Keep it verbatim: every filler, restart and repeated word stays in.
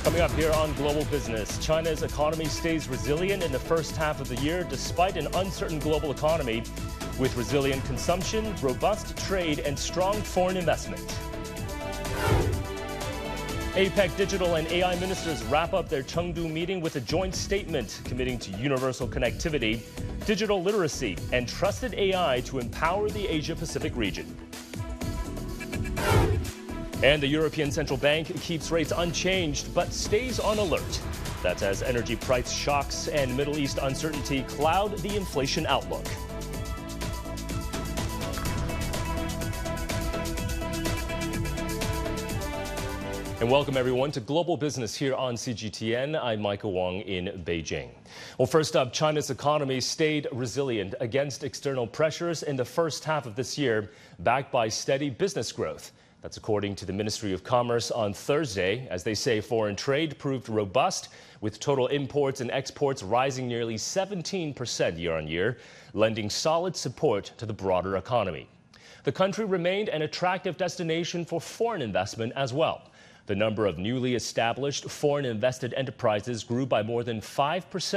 Coming up here on Global Business, China's economy stays resilient in the first half of the year despite an uncertain global economy, with resilient consumption, robust trade, and strong foreign investment. APEC digital and A I ministers wrap up their Chengdu meeting with a joint statement committing to universal connectivity, digital literacy, and trusted A I to empower the Asia-Pacific region. And the European Central Bank keeps rates unchanged but stays on alert. That's as energy price shocks and Middle East uncertainty cloud the inflation outlook. And welcome, everyone, to Global Business here on C G T N. I'm Michael Wong in Beijing. Well, first up, China's economy stayed resilient against external pressures in the first half of this year, backed by steady business growth. That's according to the Ministry of Commerce on Thursday. As they say, foreign trade proved robust, with total imports and exports rising nearly seventeen percent year on year, lending solid support to the broader economy. The country remained an attractive destination for foreign investment as well. The number of newly established foreign invested enterprises grew by more than five percent.